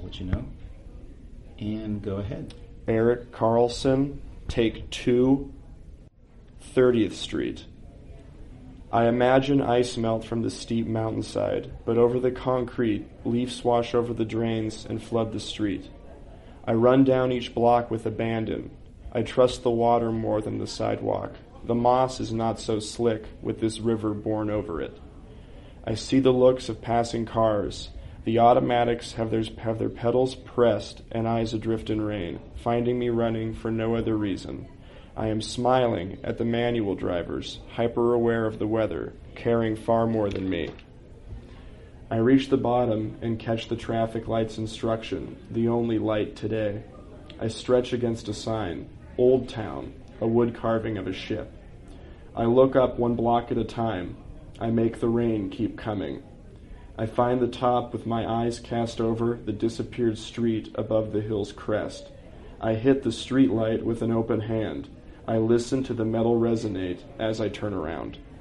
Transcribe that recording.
let you know. And go ahead. Eric Carlson, take 2, 30th Street. I imagine ice melt from the steep mountainside, but over the concrete, leaves wash over the drains and flood the street. I run down each block with abandon. I trust the water more than the sidewalk. The moss is not so slick with this river borne over it. I see the looks of passing cars. The automatics have their pedals pressed and eyes adrift in rain, finding me running for no other reason. I am smiling at the manual drivers, hyper-aware of the weather, caring far more than me. I reach the bottom and catch the traffic light's instruction, the only light today. I stretch against a sign, Old Town, a wood carving of a ship. I look up 1 block at a time. I make the rain keep coming. I find the top with my eyes cast over the disappeared street above the hill's crest. I hit the street light with an open hand. I listen to the metal resonate as I turn around.